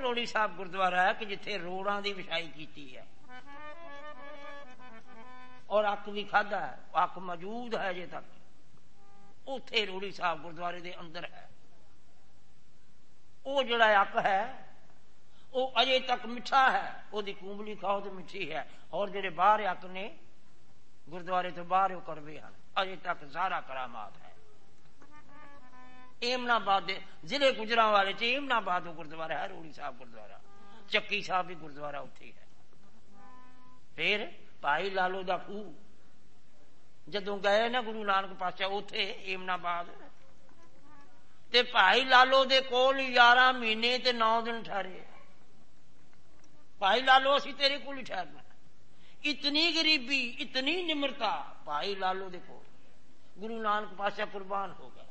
रोड़ी साहब गुरुद्वारा है कि जिथे रोड़ा की विछाई की है और अक भी खादा है, अक मौजूद है अजे तक, उथे रोड़ी साहब गुरुद्वारे के अंदर है। वो जड़ा अक है वो अजे तक मिठा है, ओदी कूंबली खाओ तो मिठी है, और जेडे बाहर अक ने गुरुद्वारे तो बाहर वो करवे हैं, अजे तक सारा करामात है। एमनाबाद जिले गुजरांवाले च एमनाबाद गुरुद्वारा है रोड़ी साहब गुरुद्वारा, चक्की साहब भी गुरुद्वारा उत्थे है। फिर भाई लालो दा खूह जदों गए ना गुरु नानक पातशाह उथे एमनाबाद, ते भाई लालो दे कोल 11 महीने ते 9 दिन ठहरे। भाई लालो असी तेरे कोल ही ठहरना, इतनी गरीबी इतनी निम्रता भाई लालो दे कोल। गुरु नानक पातशाह कुर्बान हो गए।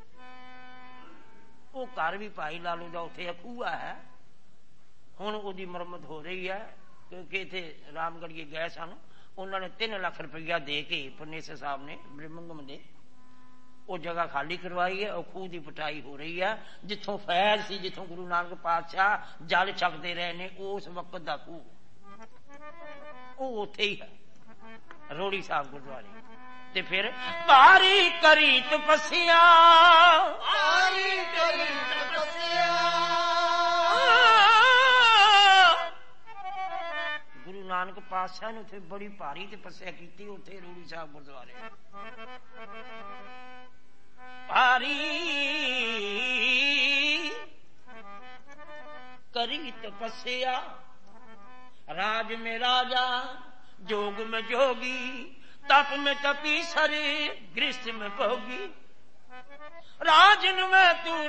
वो घर भी भाई लालो का उत्थे खूहा है, हुण उहदी मरम्मत हो रही है, क्योंकि इत्थे रामगढ़िए गए सन, उन्होंने 3 लाख रुपया दे के परनेसर साहब ने ब्रह्मंगम दे वो जगह खाली करवाई है, और खूह की पटाई हो रही है। जिथों फैज सी, जिथों गुरु नानक पातशाह जल छकते रहे ने, उस वक्त का खूह वो उत्थे ही है रोड़ी साहब गुरुद्वारे। ते फिर भारी करी तपस्या, गुरु नानक पातशाह ने उत्थे बड़ी भारी तपस्या की उत्थे रोड़ी साहब गुरुद्वारे। भारी करी तपस्या, राज में राजा, जोग में जोगी, तप में तपीसर, गृहस्थ में भोगी। राजन में तू